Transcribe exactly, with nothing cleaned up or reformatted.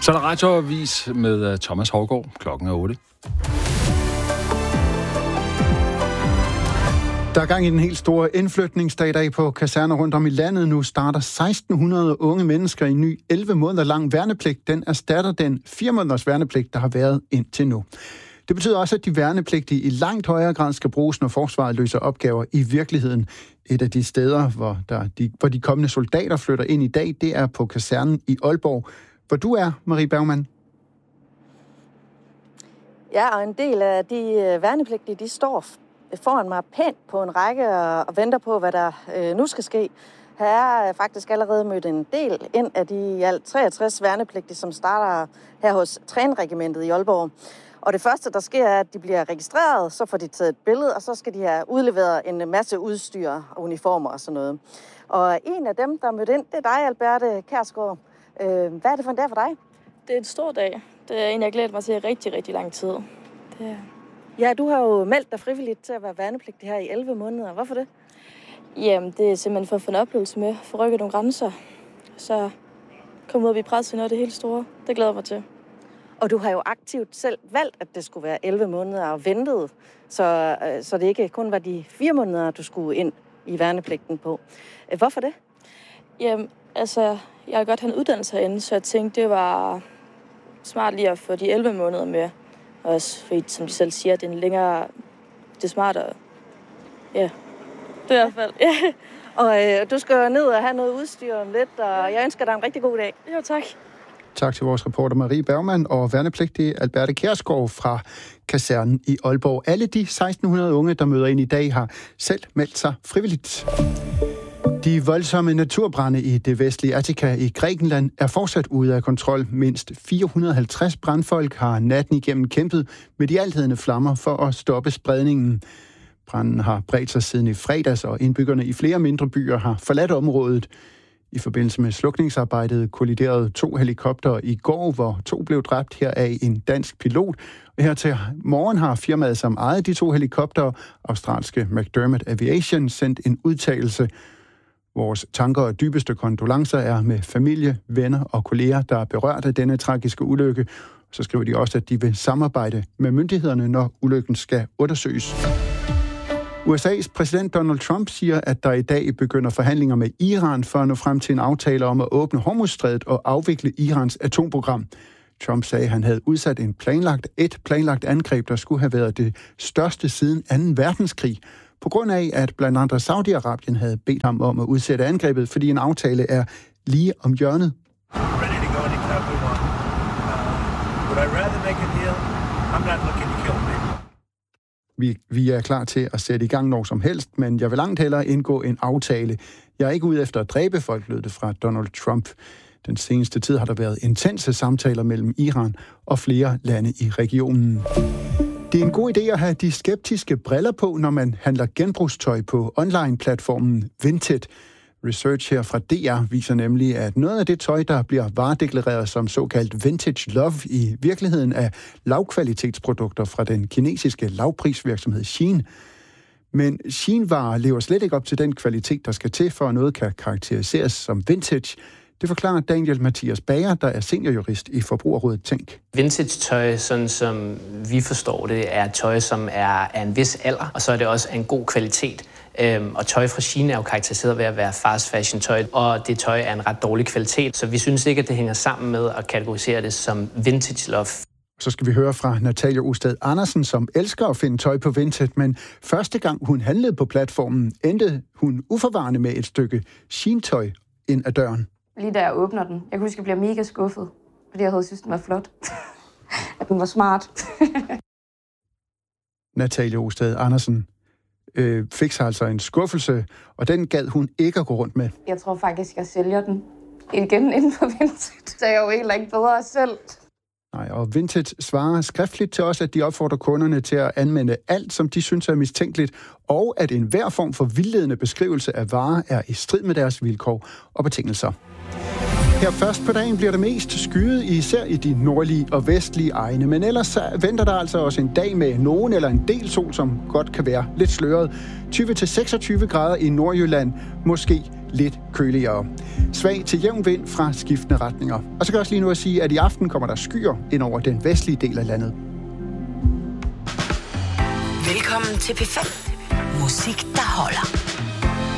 Så er der radioavis med Thomas Haugaard. Klokken er otte. Der er gang i den helt store indflytningsdag i dag på kaserner rundt om i landet. Nu starter seksten hundrede unge mennesker i en ny elleve måneder lang værnepligt. Den erstatter den fire måneders værnepligt, der har været indtil nu. Det betyder også, at de værnepligtige i langt højere grad skal bruges, når forsvaret løser opgaver i virkeligheden. Et af de steder, hvor, der, de, hvor de kommende soldater flytter ind i dag, det er på kasernen i Aalborg, hvor du er, Marie Bergmann. Ja, og en del af de værnepligtige, de står foran mig pænt på en række og venter på, hvad der øh, nu skal ske. Her er faktisk allerede mødt en del ind af de i alt treogtres værnepligtige, som starter her hos Trænregimentet i Aalborg. Og det første, der sker, er, at de bliver registreret, så får de taget et billede, og så skal de have udleveret en masse udstyr og uniformer og sådan noget. Og en af dem, der er mødt ind, det er dig, Alberte Kjærsgaard. Øh, hvad er det for en dag for dig? Det er en stor dag. Det er en, jeg glæder mig til i rigtig, rigtig lang tid. Det er... Ja, du har jo meldt dig frivilligt til at være værnepligtig her i elleve måneder. Hvorfor det? Jamen, det er simpelthen for at få en oplevelse med, for at rykke nogle grænser. Så komme ud og blive presset i noget af det helt store. Det glæder jeg mig til. Og du har jo aktivt selv valgt, at det skulle være elleve måneder og ventet, så, så det ikke kun var de fire måneder, du skulle ind i værnepligten på. Hvorfor det? Jamen, altså, jeg har godt have en uddannelse herinde, så jeg tænkte, det var smart lige at få de elleve måneder med. Også fordi, som de selv siger, det er en længere, det er smartere. Ja, det er i hvert fald. Ja. Og øh, du skal ned og have noget udstyr om lidt, og jeg ønsker dig en rigtig god dag. Jo, tak. Tak til vores reporter Marie Bergmann og værnepligtige Alberte Kjærsgaard fra kasernen i Aalborg. Alle de seksten hundrede unge, der møder ind i dag, har selv meldt sig frivilligt. De voldsomme naturbrande i det vestlige Attika i Grækenland er fortsat ude af kontrol. Mindst fire hundrede og halvtreds brandfolk har natten igennem kæmpet med de althedende flammer for at stoppe spredningen. Branden har bredt sig siden i fredags, og indbyggerne i flere mindre byer har forladt området. I forbindelse med slukningsarbejdet kolliderede to helikoptere i går, hvor to blev dræbt, heraf en dansk pilot. Og her til morgen har firmaet, som ejede de to helikoptere, australske McDermott Aviation, sendt en udtalelse. Vores tanker og dybeste kondolencer er med familie, venner og kolleger, der er berørt af denne tragiske ulykke. Så skriver de også, at de vil samarbejde med myndighederne, når ulykken skal undersøges. U S A's præsident Donald Trump siger, at der i dag begynder forhandlinger med Iran for at nå frem til en aftale om at åbne Hormuzstrædet og afvikle Irans atomprogram. Trump sagde, at han havde udsat en planlagt, et planlagt angreb, der skulle have været det største siden anden verdenskrig, på grund af, at blandt andre Saudi-Arabien havde bedt ham om at udsætte angrebet, fordi en aftale er lige om hjørnet. Vi, vi er klar til at sætte i gang når som helst, men jeg vil langt hellere indgå en aftale. Jeg er ikke ude efter at dræbe folk, lød det fra Donald Trump. Den seneste tid har der været intense samtaler mellem Iran og flere lande i regionen. Det er en god idé at have de skeptiske briller på, når man handler genbrugstøj på online-platformen Vinted. Research her fra D R viser nemlig, at noget af det tøj, der bliver varedeklareret som såkaldt vintage love, i virkeligheden er lavkvalitetsprodukter fra den kinesiske lavprisvirksomhed Shein. Men Shein-varer lever slet ikke op til den kvalitet, der skal til, for at noget kan karakteriseres som vintage. Det forklarer Daniel Mathias Bager, der er seniorjurist i Forbrugerrådet Tænk. Vintage-tøj, sådan som vi forstår det, er tøj, som er af en vis alder, og så er det også en god kvalitet. Øhm, og tøj fra Shein er jo karakteriseret ved at være fast fashion tøj, og det tøj er en ret dårlig kvalitet, så vi synes ikke, at det hænger sammen med at kategorisere det som vintage love. Så skal vi høre fra Natalia Ostad Andersen, som elsker at finde tøj på Vinted, men første gang hun handlede på platformen, endte hun uforvarende med et stykke Shein-tøj ind ad døren. Lige da jeg åbner den, jeg kunne huske, at jeg bliver mega skuffet, fordi jeg havde synes, den var flot. At den var smart. Natalia Ostad Andersen øh, fik sig altså en skuffelse, og den gad hun ikke at gå rundt med. Jeg tror faktisk, jeg sælger den igen inden for Vinted. Så er jeg jo heller ikke bedre selv. Nej, og Vinted svarer skriftligt til os, at de opfordrer kunderne til at anvende alt, som de synes er mistænkeligt, og at enhver form for vildledende beskrivelse af varer er i strid med deres vilkår og betingelser. Her først på dagen bliver det mest skyet, især i de nordlige og vestlige egne. Men ellers venter der altså også en dag med nogen eller en del sol, som godt kan være lidt sløret. tyve til seksogtyve grader i Nordjylland, måske lidt køligere. Svag til jævn vind fra skiftende retninger. Og så kan jeg også lige nu at sige, at i aften kommer der skyer ind over den vestlige del af landet. Velkommen til P fem. Musik, der holder.